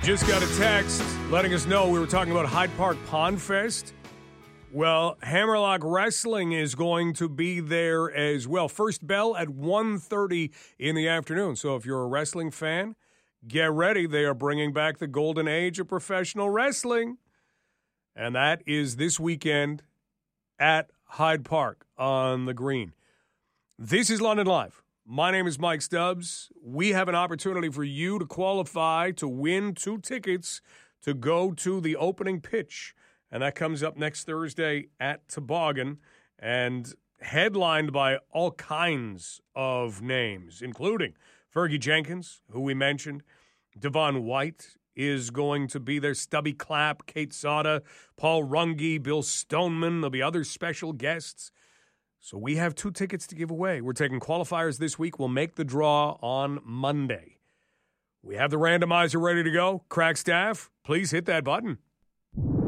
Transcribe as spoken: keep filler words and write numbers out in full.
Just got a text letting us know we were talking about Hyde Park Pond Fest. Well, Hammerlock Wrestling is going to be there as well. First bell at one thirty in the afternoon. So if you're a wrestling fan, get ready. They are bringing back the golden age of professional wrestling. And that is this weekend at Hyde Park on the Green. This is London Live. My name is Mike Stubbs. We have an opportunity for you to qualify to win two tickets to go to the opening pitch. And that comes up next Thursday at Toboggan and headlined by all kinds of names, including Fergie Jenkins, who we mentioned. Devon White is going to be there. Stubby Clapp, Kate Sada, Paul Runge, Bill Stoneman. There'll be other special guests. So we have two tickets to give away. We're taking qualifiers this week. We'll make the draw on Monday. We have the randomizer ready to go. Crack staff, please hit that button.